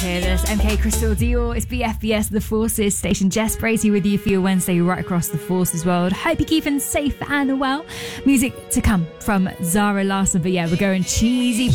Hear this, MK Crystal Dior, it's BFBS The Forces station. Jess Bracey with you for your Wednesday right across the Forces world. Hope you're keeping safe and well. Music to come from Zara Larsson, but yeah, we're going cheesy